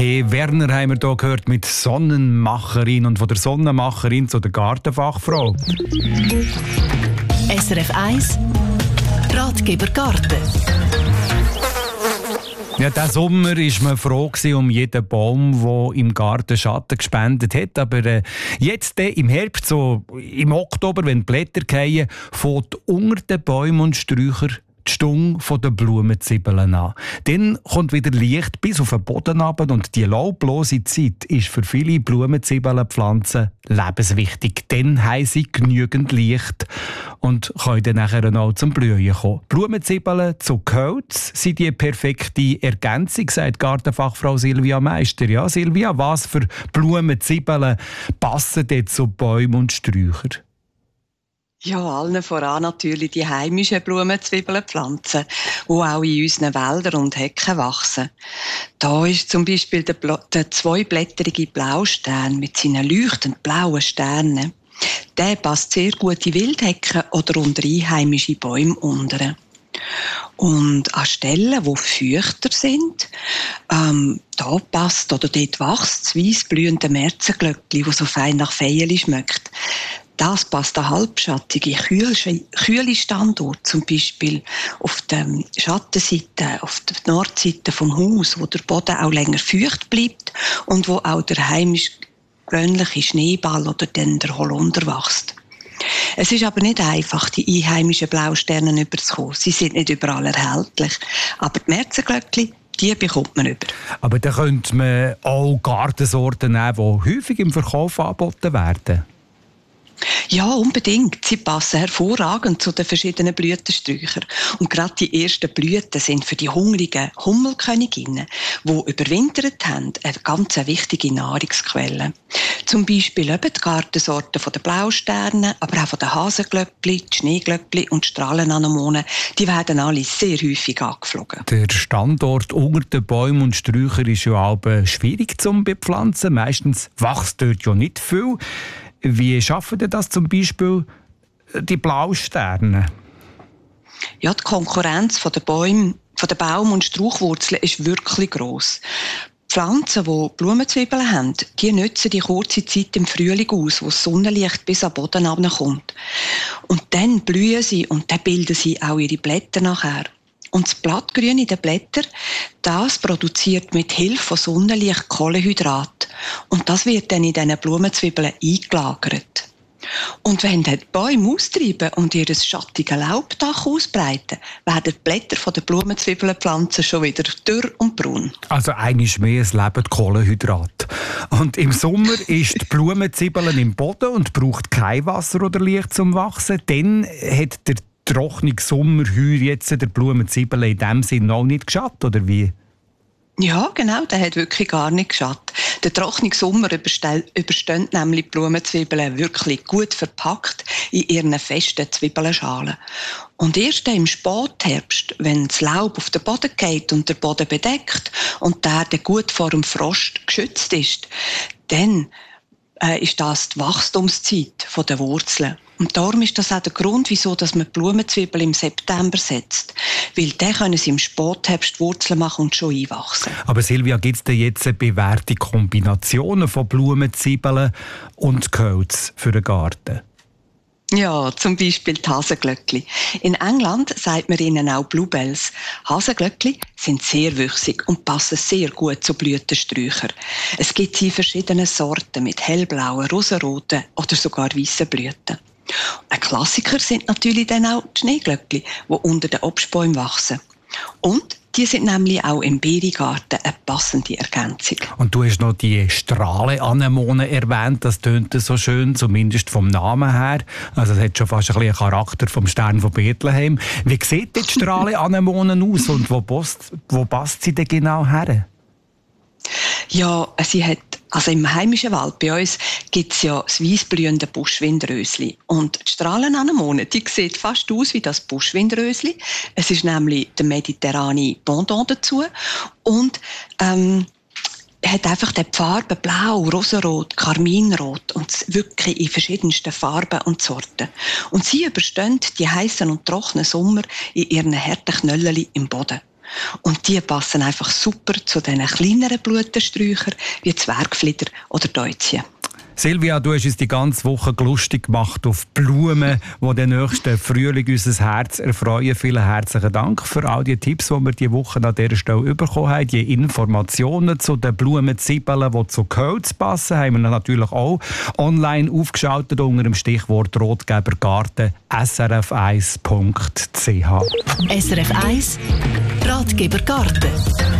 P. Werner haben wir hier gehört mit Sonnenmacherin und von der Sonnenmacherin zu der Gartenfachfrau. SRF 1 Ratgeber Garten. Ja, diesen Sommer war man froh um jeden Baum, der im Garten Schatten gespendet hat. Aber jetzt im Herbst, so im Oktober, wenn die Blätter fallen, fängt unter den Bäumen und Sträuchern die Stunde der Blumenzwiebeln an. Dann kommt wieder Licht bis auf den Boden runter und die laublose Zeit ist für viele Blumenzwiebelpflanzen lebenswichtig. Dann haben sie genügend Licht und können dann nachher auch zum Blühen kommen. Blumenzwiebeln zu Gehölz sind die perfekte Ergänzung, sagt Gartenfachfrau Silvia Meister. Ja, Silvia, was für Blumenzwiebeln passen dort zu Bäumen und Sträuchern? Ja, allen voran natürlich die heimischen Blumenzwiebelpflanzen, die auch in unseren Wäldern und Hecken wachsen. Da ist zum Beispiel der zweiblätterige Blaustern mit seinen leuchtend blauen Sternen. Der passt sehr gut in Wildhecken oder unter einheimische Bäume unter. Und an Stellen, die feuchter sind, da passt oder dort wächst das weiss blühende Märzenglöckli, das so fein nach Veilchen schmeckt. Das passt an halbschattige, kühle Standorte, zum Beispiel auf der Schattenseite, auf der Nordseite vom Haus, wo der Boden auch länger feucht bleibt und wo auch der heimisch gewöhnliche Schneeball oder dann der Holunder wächst. Es ist aber nicht einfach, die einheimischen Blausterne überzukommen. Sie sind nicht überall erhältlich. Aber die Märzenglöckli, die bekommt man über. Aber da könnte man auch Gartensorten nehmen, die häufig im Verkauf angeboten werden. Ja, unbedingt. Sie passen hervorragend zu den verschiedenen Blütensträuchern. Und gerade die ersten Blüten sind für die hungrigen Hummelköniginnen, die überwintert haben, eine ganz wichtige Nahrungsquelle. Zum Beispiel eben die Gartensorten von den Blausterne, aber auch von den Hasenglöckli, die Schneeglöckli und die Strahlenanemonen, die werden alle sehr häufig angeflogen. Der Standort unter den Bäumen und Sträuchern ist ja auch schwierig zu bepflanzen. Meistens wächst dort ja nicht viel. Wie schaffen denn das zum Beispiel die Blausterne? Ja, die Konkurrenz von den Bäumen, von den Baum- und Strauchwurzeln ist wirklich gross. Pflanzen, die Blumenzwiebeln haben, die nutzen die kurze Zeit im Frühling aus, wo das Sonnenlicht bis am Boden herunterkommt. Und dann blühen sie und dann bilden sie auch ihre Blätter nachher. Und das Blattgrün in den Blättern, das produziert mit Hilfe von Sonnenlicht Kohlenhydrat. Und das wird dann in diesen Blumenzwiebeln eingelagert. Und wenn dann die Bäume austreiben und ihr schattiges Laubdach ausbreiten, werden die Blätter der Blumenzwiebelpflanzen schon wieder dürr und braun. Also eigentlich mehr es leben Kohlenhydrat. Und im Sommer ist die Blumenzwiebeln im Boden und braucht kein Wasser oder Licht zum Wachsen. Dann hat der trockene Sommerheuer jetzt der Blumenzwiebeln in dem Sinne auch nicht geschadet, oder wie? Ja, genau, der hat wirklich gar nicht geschadet. Der trockene Sommer überstehen nämlich die Blumenzwiebeln wirklich gut verpackt in ihren festen Zwiebelschalen. Und erst im Spätherbst, wenn das Laub auf den Boden geht und der Boden bedeckt und der dann gut vor dem Frost geschützt ist, dann ist das die Wachstumszeit der Wurzeln. Und darum ist das auch der Grund, wieso dass man Blumenzwiebeln im September setzt. Weil dann können sie im Spätherbst Wurzeln machen und schon einwachsen. Aber Silvia, gibt es denn jetzt bewährte Kombinationen von Blumenzwiebeln und Gehölz für den Garten? Ja, zum Beispiel die Hasenglöckli. In England sagt man ihnen auch Bluebells. Hasenglöckli sind sehr wüchsig und passen sehr gut zu Blütensträuchern. Es gibt sie in verschiedenen Sorten mit hellblauen, rosaroten oder sogar weißen Blüten. Ein Klassiker sind natürlich dann auch die Schneeglöckli, die unter den Obstbäumen wachsen. Und die sind nämlich auch im Beerengarten eine passende Ergänzung. Und du hast noch die Strahlenanemonen erwähnt, das tönt so schön, zumindest vom Namen her. Also es hat schon fast ein bisschen Charakter vom Stern von Bethlehem. Wie sieht die Strahlenanemonen aus und wo passt sie denn genau her? Ja, sie hat, also im heimischen Wald bei uns gibt es ja das weissblühende Buschwindrösli. Und die Strahlenanemone, die sieht fast aus wie das Buschwindrösli. Es ist nämlich der mediterrane Pendant dazu. Und hat einfach die Farben blau, rosarot, karminrot und wirklich in verschiedensten Farben und Sorten. Und sie überstehen die heißen und trockenen Sommer in ihren harten Knöllchen im Boden. Und die passen einfach super zu diesen kleineren Blutensträuchern wie Zwergflieder oder Deutzien. Silvia, du hast uns die ganze Woche lustig gemacht auf Blumen, die den nächsten Frühling unser Herz erfreuen. Vielen herzlichen Dank für all die Tipps, die wir diese Woche an dieser Stelle bekommen haben. Die Informationen zu den Blumenzwiebeln, die zu Gehölz passen, haben wir natürlich auch online aufgeschaltet unter dem Stichwort Ratgebergarten srf1.ch. SRF 1 Ratgebergarten.